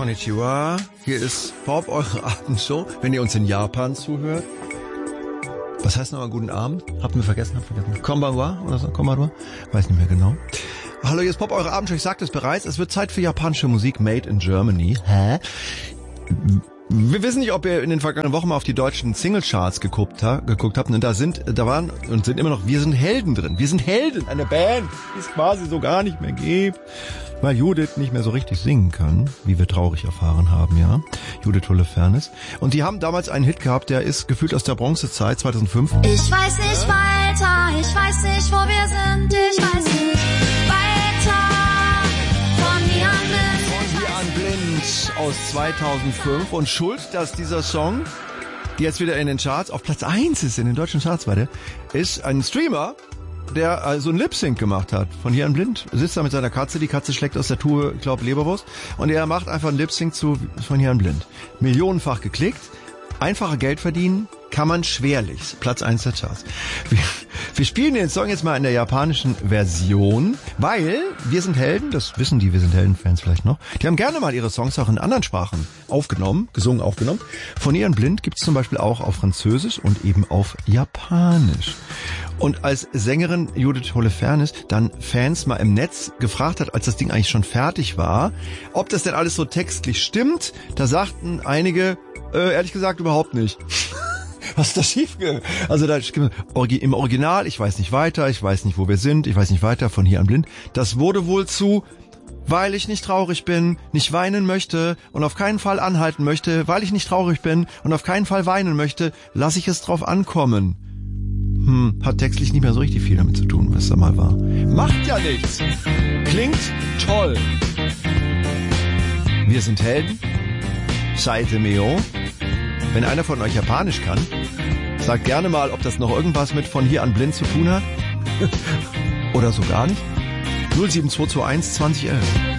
Konnichiwa, hier ist Pop, eure Abendshow, wenn ihr uns in Japan zuhört. Was heißt nochmal guten Abend? Hab vergessen. Konbanwa oder so, Konbanwa? Weiß nicht mehr genau. Hallo, hier ist Pop, eure Abendshow, ich sagte es bereits, es wird Zeit für japanische Musik made in Germany. Hä? Wir wissen nicht, ob ihr in den vergangenen Wochen mal auf die deutschen Singlecharts geguckt habt. Und da waren und sind immer noch Wir sind Helden drin. Wir sind Helden, eine Band, die es quasi so gar nicht mehr gibt, weil Judith nicht mehr so richtig singen kann, wie wir traurig erfahren haben, ja. Judith Holofernes. Und die haben damals einen Hit gehabt, der ist gefühlt aus der Bronzezeit, 2005. Ich weiß nicht weiter, ich weiß nicht, wo wir sind, ich weiß nicht weiter. Von hier an blind aus 2005 und schuld, dass dieser Song, die jetzt wieder in den Charts, auf Platz 1 ist, in den deutschen Charts, ist ein Streamer, der so ein Lip-Sync gemacht hat. Von hier an blind. Sitzt da mit seiner Katze, die Katze schlägt aus der Tube, Leberwurst, und er macht einfach ein Lip-Sync zu Von hier an blind. Millionenfach geklickt, einfacher Geld verdienen, kann man schwerlich. Platz 1 der Charts. Wir spielen den Song jetzt mal in der japanischen Version, weil Wir sind Helden, das wissen die Wir sind Helden-Fans vielleicht noch, die haben gerne mal ihre Songs auch in anderen Sprachen gesungen aufgenommen. Von Hier an blind gibt's zum Beispiel auch auf Französisch und eben auf Japanisch. Und als Sängerin Judith Holofernes dann Fans mal im Netz gefragt hat, als das Ding eigentlich schon fertig war, ob das denn alles so textlich stimmt, da sagten einige, ehrlich gesagt überhaupt nicht. Was ist da schiefgegangen? Also im Original, ich weiß nicht weiter, ich weiß nicht, wo wir sind, ich weiß nicht weiter, von hier an blind. Das wurde wohl zu, weil ich nicht traurig bin, nicht weinen möchte und auf keinen Fall anhalten möchte, weil ich nicht traurig bin und auf keinen Fall weinen möchte, lasse ich es drauf ankommen. Hat textlich nicht mehr so richtig viel damit zu tun, was da mal war. Macht ja nichts. Klingt toll. Wir sind Helden. Saite Meo. Wenn einer von euch Japanisch kann, sagt gerne mal, ob das noch irgendwas mit Von hier an blind zu tun hat. Oder so gar nicht. 07221 2011.